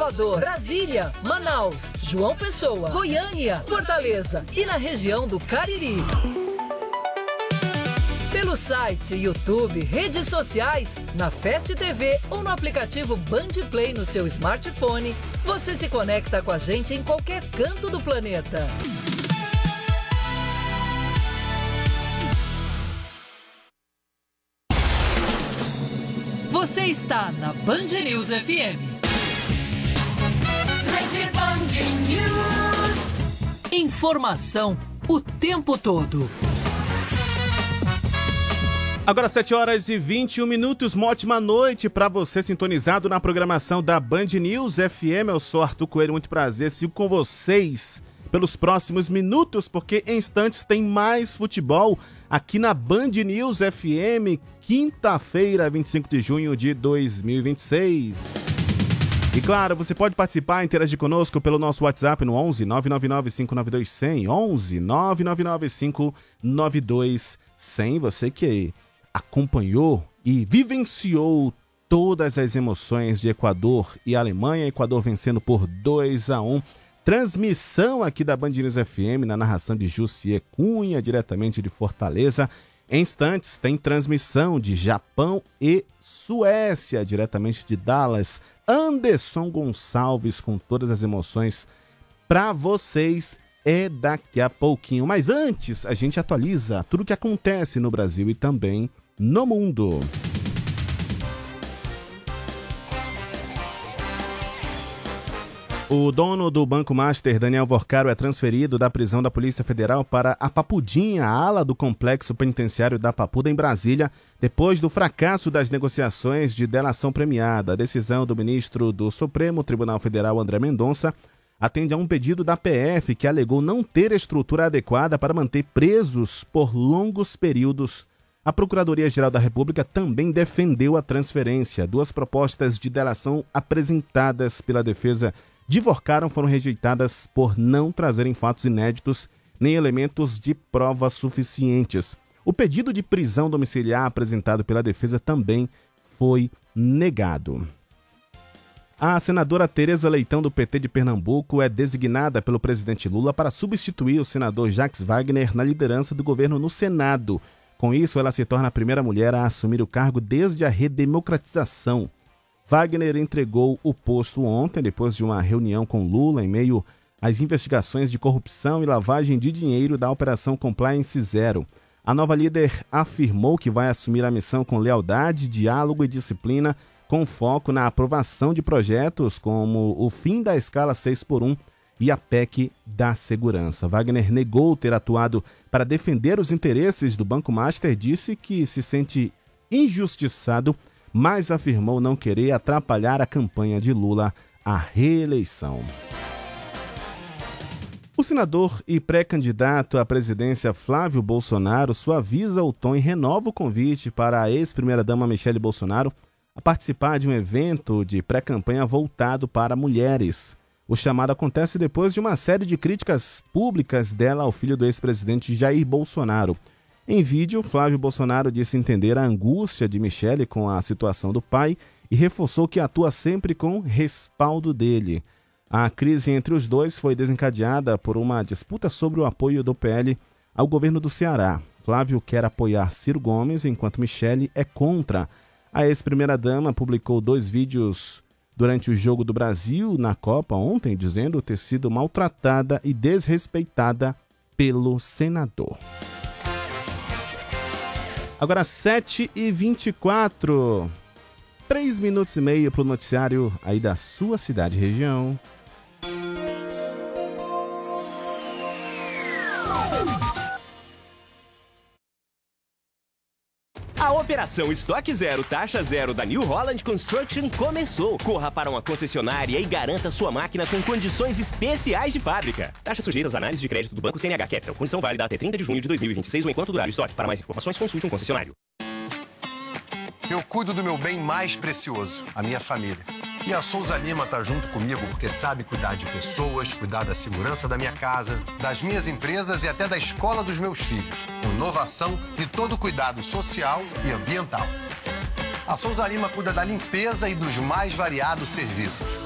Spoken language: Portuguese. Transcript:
Salvador, Brasília, Manaus, João Pessoa, Goiânia, Fortaleza e na região do Cariri. Pelo site, YouTube, redes sociais, na Fast TV ou no aplicativo Band Play no seu smartphone, você se conecta com a gente em qualquer canto do planeta. Você está na Band News FM. Rede Band News. Informação o tempo todo. Agora 7h21, uma ótima noite para você sintonizado na programação da Band News FM. Eu sou Arthur Coelho, muito prazer, sigo com vocês pelos próximos minutos, porque em instantes tem mais futebol aqui na Band News FM, quinta-feira, 25 de junho de 2026. E claro, você pode participar e interagir conosco pelo nosso WhatsApp no 11 999 592 100, 11 999 592 100. Você que acompanhou e vivenciou todas as emoções de Equador e Alemanha, Equador vencendo por 2-1. Transmissão aqui da Band News FM, na narração de Jussier Cunha, diretamente de Fortaleza. Em instantes, tem transmissão de Japão e Suécia, diretamente de Dallas. Anderson Gonçalves com todas as emoções para vocês é daqui a pouquinho. Mas antes, a gente atualiza tudo o que acontece no Brasil e também no mundo. O dono do Banco Master, Daniel Vorcaro, é transferido da prisão da Polícia Federal para a Papudinha, a ala do complexo penitenciário da Papuda, em Brasília, depois do fracasso das negociações de delação premiada. A decisão do ministro do Supremo Tribunal Federal, André Mendonça, atende a um pedido da PF que alegou não ter estrutura adequada para manter presos por longos períodos. A Procuradoria-Geral da República também defendeu a transferência. Duas propostas de delação apresentadas pela defesa de Vorcaro foram rejeitadas por não trazerem fatos inéditos nem elementos de prova suficientes. O pedido de prisão domiciliar apresentado pela defesa também foi negado. A senadora Tereza Leitão, do PT de Pernambuco, é designada pelo presidente Lula para substituir o senador Jacques Wagner na liderança do governo no Senado. Com isso, ela se torna a primeira mulher a assumir o cargo desde a redemocratização. Wagner entregou o posto ontem, depois de uma reunião com Lula, em meio às investigações de corrupção e lavagem de dinheiro da Operação Compliance Zero. A nova líder afirmou que vai assumir a missão com lealdade, diálogo e disciplina, com foco na aprovação de projetos como o fim da escala 6x1 e a PEC da segurança. Wagner negou ter atuado para defender os interesses do Banco Master, disse que se sente injustiçado, mas afirmou não querer atrapalhar a campanha de Lula à reeleição. O senador e pré-candidato à presidência Flávio Bolsonaro suaviza o tom e renova o convite para a ex-primeira-dama Michele Bolsonaro a participar de um evento de pré-campanha voltado para mulheres. O chamado acontece depois de uma série de críticas públicas dela ao filho do ex-presidente Jair Bolsonaro. Em vídeo, Flávio Bolsonaro disse entender a angústia de Michele com a situação do pai e reforçou que atua sempre com respaldo dele. A crise entre os dois foi desencadeada por uma disputa sobre o apoio do PL ao governo do Ceará. Flávio quer apoiar Ciro Gomes, enquanto Michele é contra. A ex-primeira-dama publicou 2 vídeos durante o Jogo do Brasil na Copa ontem, dizendo ter sido maltratada e desrespeitada pelo senador. Agora 7h24, 3 minutos e meio para o noticiário aí da sua cidade e região. A Operação Estoque Zero, Taxa Zero da New Holland Construction começou. Corra para uma concessionária e garanta sua máquina com condições especiais de fábrica. Taxa sujeita às análises de crédito do Banco CNH Capital. Condição válida até 30 de junho de 2026 ou enquanto durar o estoque. Para mais informações, consulte um concessionário. Eu cuido do meu bem mais precioso, a minha família. E a Souza Lima tá junto comigo porque sabe cuidar de pessoas, cuidar da segurança da minha casa, das minhas empresas e até da escola dos meus filhos. Com inovação e todo cuidado social e ambiental. A Souza Lima cuida da limpeza e dos mais variados serviços.